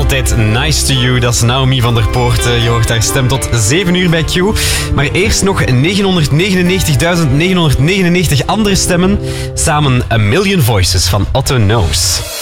altijd Nice to You. Dat is Naomi van der Poort. Je hoort haar stem tot 7 uur bij Q. Maar eerst nog 999.999 andere stemmen. Samen A Million Voices van Otto Knows.